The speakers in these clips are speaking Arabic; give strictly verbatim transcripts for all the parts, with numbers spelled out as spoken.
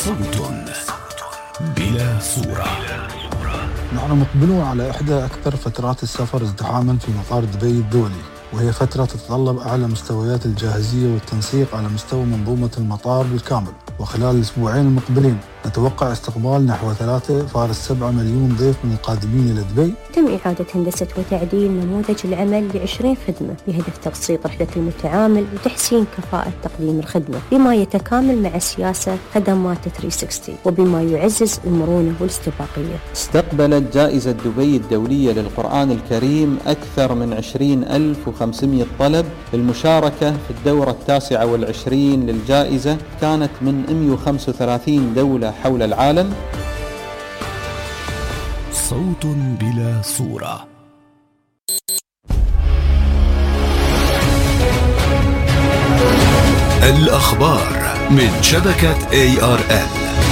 صوت بلا صورة. نحن مقبلون على إحدى أكثر فترات السفر ازدحاماً في مطار دبي الدولي، وهي فترة تتطلب أعلى مستويات الجاهزية والتنسيق على مستوى منظومة المطار بالكامل. وخلال الأسبوعين المقبلين نتوقع استقبال نحو ثلاثة فاصلة سبعة مليون ضيف من القادمين إلى دبي. تم إعادة هندسة وتعديل نموذج العمل لعشرين خدمة بهدف تبسيط رحلة المتعامل وتحسين كفاءة تقديم الخدمة بما يتكامل مع سياسة خدمات ثلاثمئة وستين وبما يعزز المرونة والاستباقية. استقبلت جائزة دبي الدولية للقرآن الكريم أكثر من عشرين ألف وخمسمئة طلب للمشاركة في الدورة التاسعة والعشرين للجائزة، كانت من مئة وخمسة وثلاثين دولة حول العالم. صوت بلا صورة. الأخبار من شبكة إيه آر إل.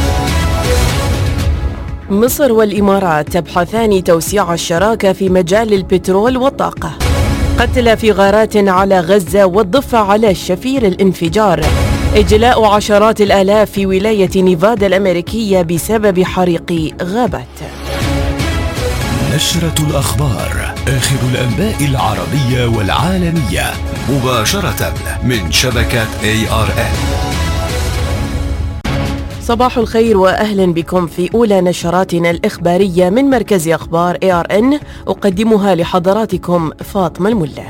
مصر والإمارات تبحثان توسيع الشراكة في مجال البترول والطاقة. قتل في غارات على غزة والضفة على شفير الانفجار. إجلاء عشرات الآلاف في ولاية نيفادا الأمريكية بسبب حريق غابات. نشرة الأخبار، آخر الأنباء العربية والعالمية مباشرة من شبكة إيه آر إل. صباح الخير وأهلا بكم في أولى نشراتنا الإخبارية من مركز أخبار إيه آر إن، أقدمها لحضراتكم فاطمة الملا.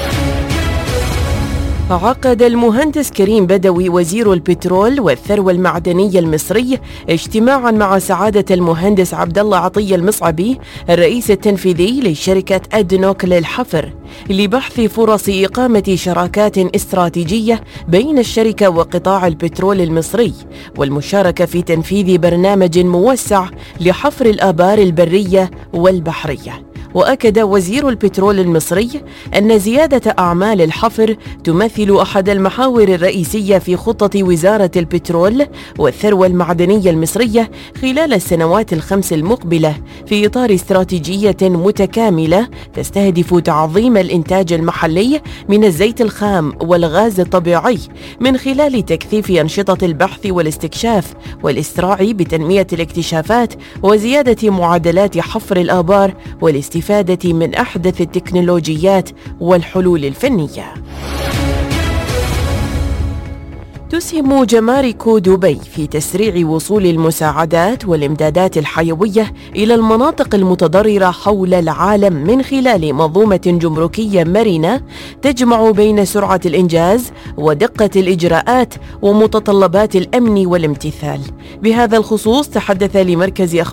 عقد المهندس كريم بدوي وزير البترول والثروة المعدنية المصري اجتماعا مع سعادة المهندس عبد الله عطية المصعبي الرئيس التنفيذي لشركة أدنوك للحفر لبحث فرص إقامة شراكات استراتيجية بين الشركة وقطاع البترول المصري والمشاركة في تنفيذ برنامج موسع لحفر الآبار البرية والبحرية. وأكد وزير البترول المصري أن زيادة أعمال الحفر تمثل أحد المحاور الرئيسية في خطة وزارة البترول والثروة المعدنية المصرية خلال السنوات الخمس المقبلة في إطار استراتيجية متكاملة تستهدف تعظيم الإنتاج المحلي من الزيت الخام والغاز الطبيعي من خلال تكثيف أنشطة البحث والاستكشاف والإسراع بتنمية الاكتشافات وزيادة معدلات حفر الآبار والاستفادة من أحدث التكنولوجيات والحلول الفنية. تسهم جمارك دبي في تسريع وصول المساعدات والإمدادات الحيوية إلى المناطق المتضررة حول العالم من خلال منظومة جمركية مرنة تجمع بين سرعة الإنجاز ودقة الإجراءات ومتطلبات الأمن والامتثال. بهذا الخصوص تحدث لمركز أخبار